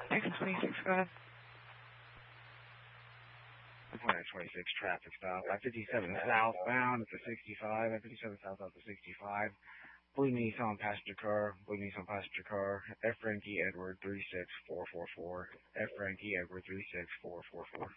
Exit 26, go ahead. 26 traffic stop. I-57 southbound at the 65. I-57 southbound at the 65. Blue Nissan passenger car. F. Frankie Edward 36444. F. Frankie Edward 36444.